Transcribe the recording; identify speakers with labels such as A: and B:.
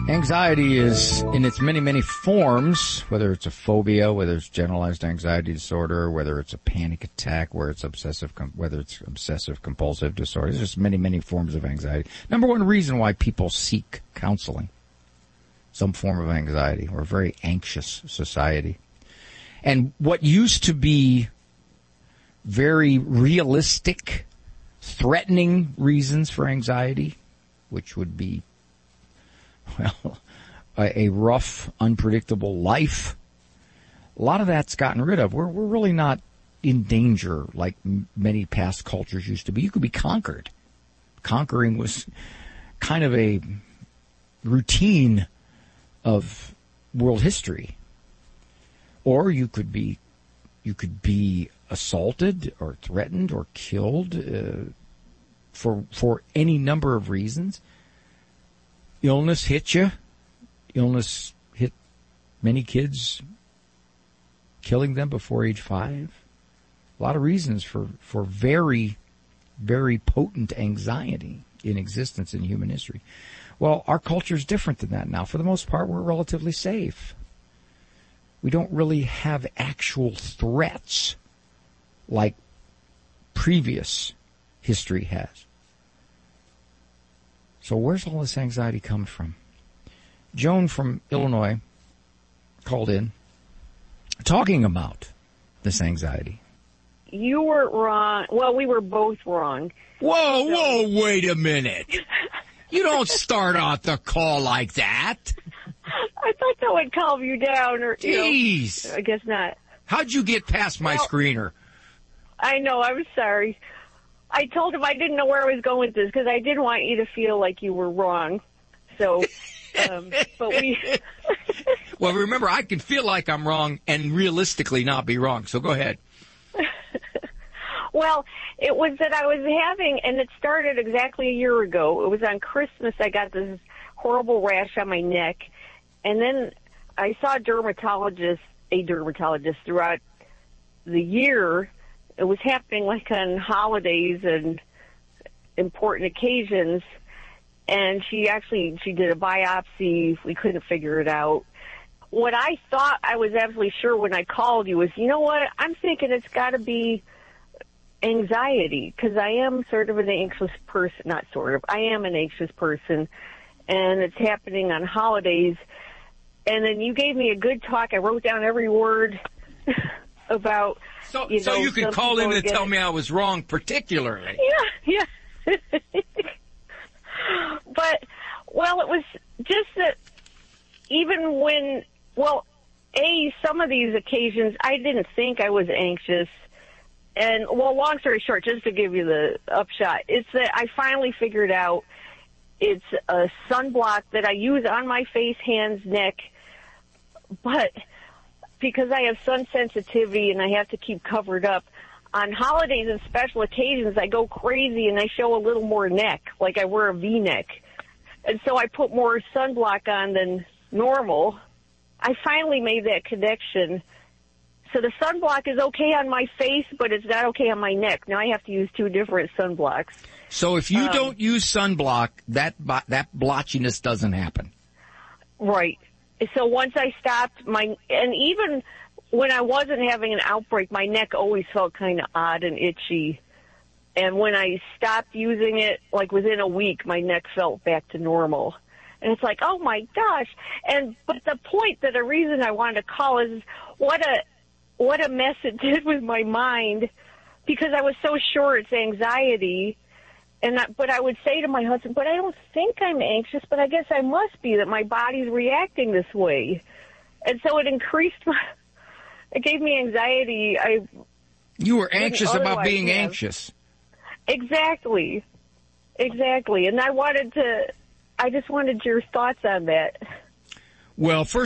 A: Anxiety is in its many, many forms, whether it's a phobia, whether it's generalized anxiety disorder, whether it's a panic attack, whether it's obsessive compulsive disorder. There's just many, many forms of anxiety. Number one reason why people seek counseling, some form of anxiety. We're a very anxious society. And what used to be very realistic, threatening reasons for anxiety, which would be, well, a rough, unpredictable life. A lot of that's gotten rid of. We're really not in danger like many past cultures used to be. You could be conquered. Conquering was kind of a routine of world history. Or you could be assaulted or threatened or killed for any number of reasons. Illness hit you. Illness hit many kids, killing them before age 5. A lot of reasons for very, very potent anxiety in existence in human history. Well, our culture is different than that now. For the most part, we're relatively safe. We don't really have actual threats like previous history has. So where's all this anxiety coming from? Joan from Illinois called in talking about this anxiety.
B: You were wrong. Well, we were both wrong.
A: Whoa, wait a minute. You don't start out the call like that.
B: I thought that would calm you down. Or,
A: jeez.
B: You know, I guess not.
A: How'd you get past my screener?
B: I know. I'm sorry. I told him I didn't know where I was going with this because I didn't want you to feel like you were wrong. So, but we...
A: Well, remember, I can feel like I'm wrong and realistically not be wrong. So go ahead.
B: Well, it was that I was having, and it started exactly a year ago. It was on Christmas. I got this horrible rash on my neck. And then I saw a dermatologist throughout the year. It was happening like on holidays and important occasions. And she did a biopsy. We couldn't figure it out. What I thought I was absolutely sure when I called you was, you know what? I'm thinking it's got to be anxiety because I am sort of an anxious person. Not sort of. I am an anxious person. And it's happening on holidays. And then you gave me a good talk. I wrote down every word about...
A: So you could call in and tell me I was wrong particularly.
B: Yeah. But, well, it was just that even when, some of these occasions, I didn't think I was anxious. And, long story short, just to give you the upshot, it's that I finally figured out it's a sunblock that I use on my face, hands, neck, but because I have sun sensitivity and I have to keep covered up, on holidays and special occasions, I go crazy and I show a little more neck, like I wear a V-neck. And so I put more sunblock on than normal. I finally made that connection. So the sunblock is okay on my face, but it's not okay on my neck. Now I have to use 2 different sunblocks.
A: So if you don't use sunblock, that blotchiness doesn't happen.
B: Right. So once I stopped, and even when I wasn't having an outbreak, my neck always felt kind of odd and itchy. And when I stopped using it, like within a week, my neck felt back to normal. And it's like, oh my gosh. But the point that the reason I wanted to call is what a mess it did with my mind, because I was so sure it's anxiety. But I would say to my husband, but I don't think I'm anxious, but I guess I must be, that my body's reacting this way. And so it it gave me anxiety.
A: You were anxious about being anxious.
B: Exactly. And I just wanted your thoughts on that.
A: Well, first